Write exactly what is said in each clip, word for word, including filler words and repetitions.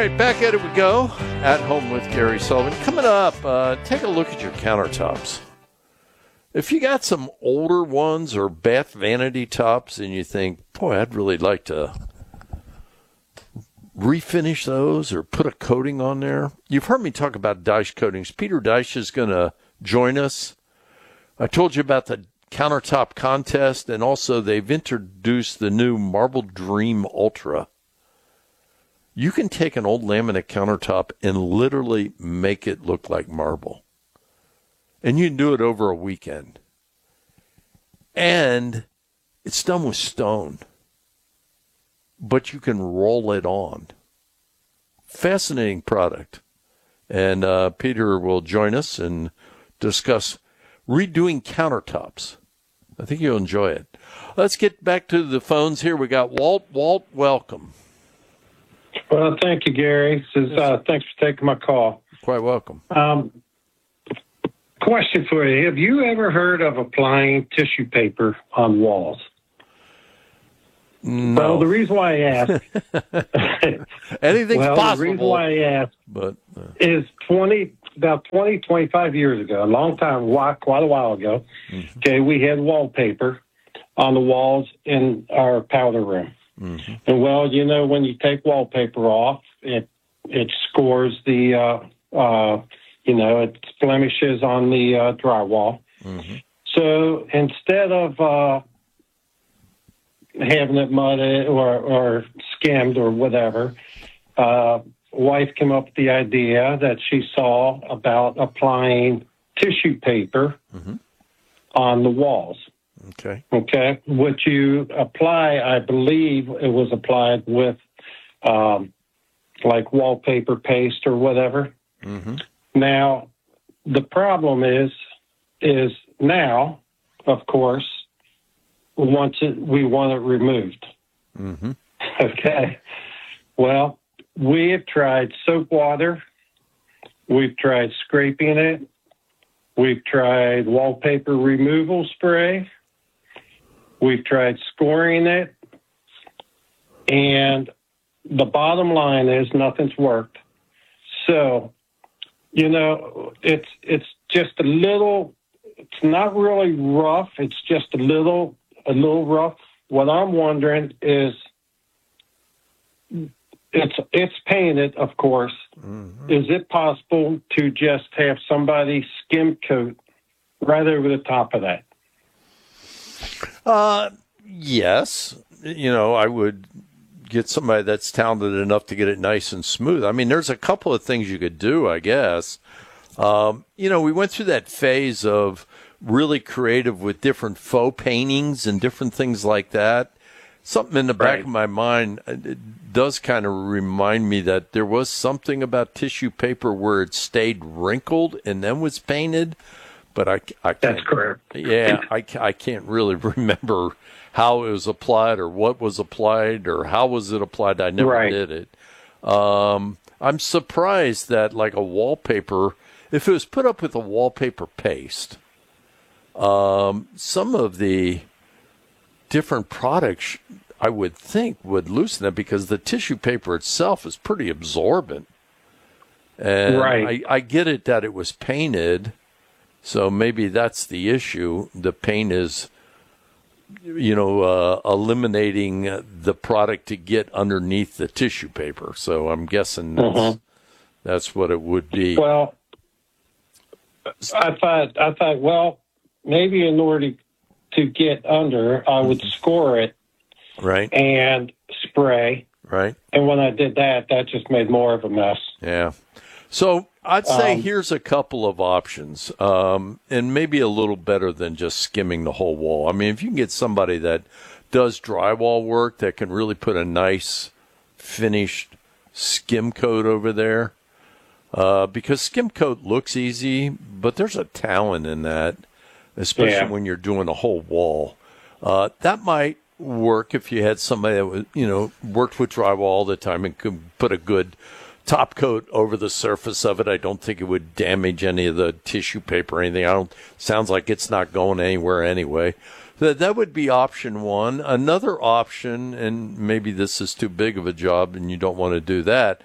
right, back at it we go. At Home with Gary Sullivan. Coming up, uh, take a look at your countertops. If you got some older ones or bath vanity tops and you think, boy, I'd really like to refinish those or put a coating on there. You've heard me talk about Dyche coatings. Peter Dyche is going to join us. I told you about the countertop contest, and also they've introduced the new Marble Dream Ultra. You can take an old laminate countertop and literally make it look like marble. And you can do it over a weekend. And it's done with stone. But you can roll it on. Fascinating product. And uh, Peter will join us and discuss redoing countertops. I think you'll enjoy it. Let's get back to the phones here. We got Walt. Walt, welcome. Well, thank you, Gary. Says, uh, thanks for taking my call. Quite welcome. Um, question for you. Have you ever heard of applying tissue paper on walls? No. Well, the reason why I ask... Anything's well, possible. The reason why I ask but, uh, is twenty, about twenty, twenty-five years ago, a long time, quite a while ago, mm-hmm. okay, we had wallpaper on the walls in our powder room. Mm-hmm. And, well, you know, when you take wallpaper off, it it scores the, uh, uh, you know, it blemishes on the uh, drywall. Mm-hmm. So instead of uh, having it mudded or, or skimmed or whatever, uh, wife came up with the idea that she saw about applying tissue paper mm-hmm. on the walls. Okay. Okay. What you apply, I believe it was applied with um, like wallpaper paste or whatever. Mm-hmm. Now, the problem is, is now, of course, once it, we want it removed. Mm-hmm. Okay. Well, we have tried soap water. We've tried scraping it. We've tried wallpaper removal spray. We've tried scoring it, and the bottom line is nothing's worked. So, you know, it's it's just a little. It's not really rough. It's just a little a little rough. What I'm wondering is, it's it's painted, of course. Mm-hmm. Is it possible to just have somebody skim coat right over the top of that? Uh, yes. You know, I would get somebody that's talented enough to get it nice and smooth. I mean, there's a couple of things you could do, I guess. Um, you know, we went through that phase of really creative with different faux paintings and different things like that. Something in the back right. of my mind, it does kind of remind me that there was something about tissue paper where it stayed wrinkled and then was painted. But I, I can't, That's correct. Yeah, I, I can't really remember how it was applied or what was applied or how was it applied. I never right. did it. Um, I'm surprised that like a wallpaper, if it was put up with a wallpaper paste, um, some of the different products I would think would loosen it because the tissue paper itself is pretty absorbent. And right. I, I get it that it was painted. So maybe that's the issue. The paint is, you know, uh, eliminating the product to get underneath the tissue paper. So I'm guessing that's, mm-hmm. that's what it would be. Well, I thought, I thought, well, maybe in order to get under, I would mm-hmm. score it, right, and spray, right. And when I did that, that just made more of a mess. Yeah. So I'd say um, here's a couple of options, um, and maybe a little better than just skimming the whole wall. I mean, if you can get somebody that does drywall work that can really put a nice finished skim coat over there, uh, because skim coat looks easy, but there's a talent in that, especially yeah. when you're doing a whole wall. Uh, that might work if you had somebody that was, you know, worked with drywall all the time and could put a good top coat over the surface of it. I don't think it would damage any of the tissue paper or anything. I don't. Sounds like it's not going anywhere anyway. That that would be option one. Another option, and maybe this is too big of a job and you don't want to do that,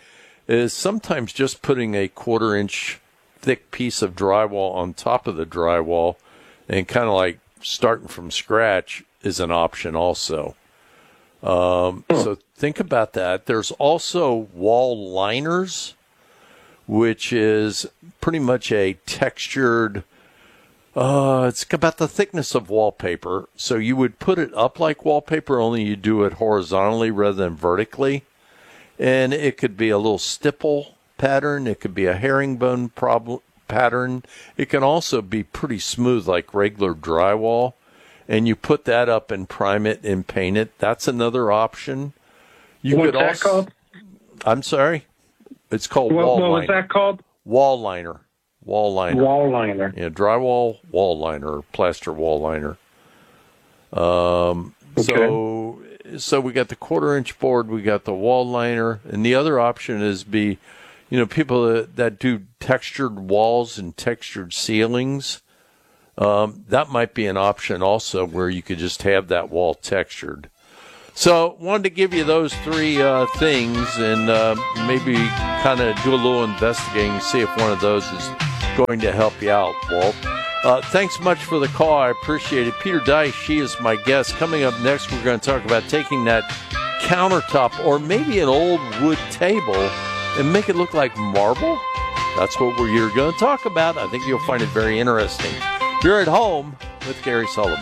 is sometimes just putting a quarter inch thick piece of drywall on top of the drywall and kind of like starting from scratch is an option also. Um, so think about that. There's also wall liners, which is pretty much a textured, uh, it's about the thickness of wallpaper. So you would put it up like wallpaper, only you do it horizontally rather than vertically. And it could be a little stipple pattern. It could be a herringbone prob- pattern. It can also be pretty smooth like regular drywall. And you put that up and prime it and paint it. That's another option. You What's could that also, called? I'm sorry? It's called What, wall what liner. was that called? Wall liner. Wall liner. Wall liner. Yeah, drywall wall liner, or plaster wall liner. Um, Okay. So, so we got the quarter inch board, we got the wall liner, and the other option is be, you know, people that, that do textured walls and textured ceilings. Um, that might be an option also where you could just have that wall textured. So wanted to give you those three uh, things and uh, maybe kind of do a little investigating, see if one of those is going to help you out, Walt. Uh, thanks much for the call. I appreciate it. Peter Dice, she is my guest. Coming up next, we're going to talk about taking that countertop or maybe an old wood table and make it look like marble. That's what we're going to talk about. I think you'll find it very interesting. You're at home with Gary Sullivan.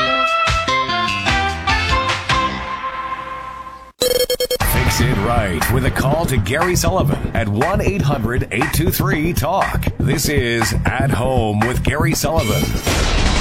Fix it right with a call to Gary Sullivan at one eight hundred eight two three talk. This is At Home with Gary Sullivan.